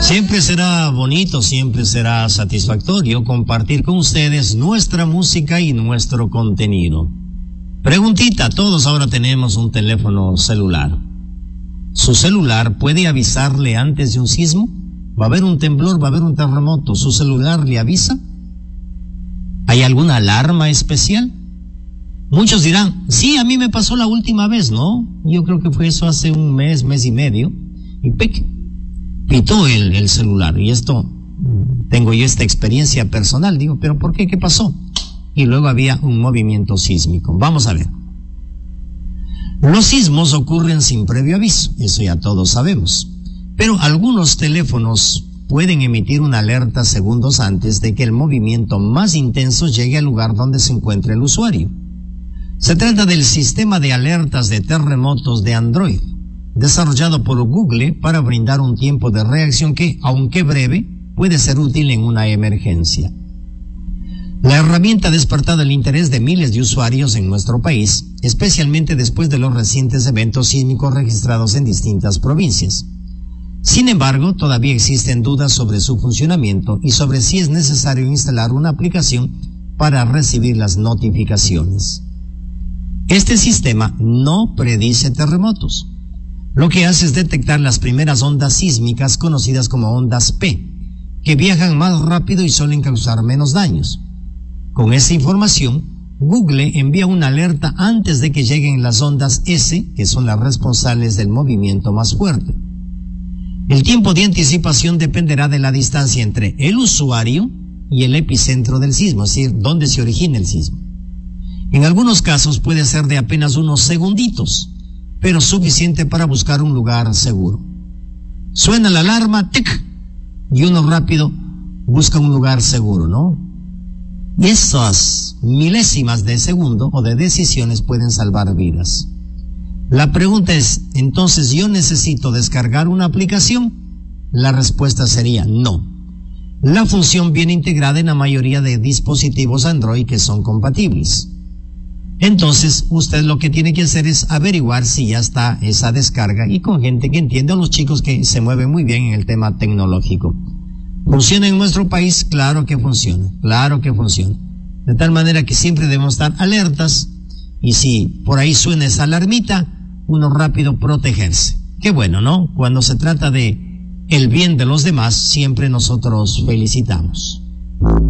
Siempre será bonito, siempre será satisfactorio compartir con ustedes nuestra música y nuestro contenido. Preguntita, todos ahora tenemos un teléfono celular. ¿Su celular puede avisarle antes de un sismo? ¿Va a haber un temblor? ¿Va a haber un terremoto? ¿Su celular le avisa? ¿Hay alguna alarma especial? Muchos dirán, sí, a mí me pasó la última vez, ¿no? Yo creo que fue eso hace un mes, mes y medio, y pitó el celular. Y tengo yo esta experiencia personal. Digo, ¿pero por qué? ¿Qué pasó? Y luego había un movimiento sísmico. Vamos a ver. Los sismos ocurren sin previo aviso, eso ya todos sabemos. Pero algunos teléfonos pueden emitir una alerta segundos antes de que el movimiento más intenso llegue al lugar donde se encuentra el usuario. Se trata del sistema de alertas de terremotos de Android, desarrollado por Google para brindar un tiempo de reacción que, aunque breve, puede ser útil en una emergencia. La herramienta ha despertado el interés de miles de usuarios en nuestro país, especialmente después de los recientes eventos sísmicos registrados en distintas provincias. Sin embargo, todavía existen dudas sobre su funcionamiento y sobre si es necesario instalar una aplicación para recibir las notificaciones. Este sistema no predice terremotos. Lo que hace es detectar las primeras ondas sísmicas conocidas como ondas P, que viajan más rápido y suelen causar menos daños. Con esa información, Google envía una alerta antes de que lleguen las ondas S, que son las responsables del movimiento más fuerte. El tiempo de anticipación dependerá de la distancia entre el usuario y el epicentro del sismo, es decir, dónde se origina el sismo. En algunos casos puede ser de apenas unos segunditos, pero suficiente para buscar un lugar seguro. Suena la alarma, ¡tic! Y uno rápido busca un lugar seguro, ¿no? Y esas milésimas de segundo o de decisiones pueden salvar vidas. La pregunta es, entonces, ¿yo necesito descargar una aplicación? La respuesta sería no. La función viene integrada en la mayoría de dispositivos Android que son compatibles. Entonces, usted lo que tiene que hacer es averiguar si ya está esa descarga y con gente que entiende, a los chicos que se mueven muy bien en el tema tecnológico. ¿Funciona en nuestro país? Claro que funciona, claro que funciona. De tal manera que siempre debemos estar alertas y si por ahí suena esa alarmita, uno rápido protegerse. Qué bueno, ¿no? Cuando se trata de el bien de los demás, siempre nosotros felicitamos.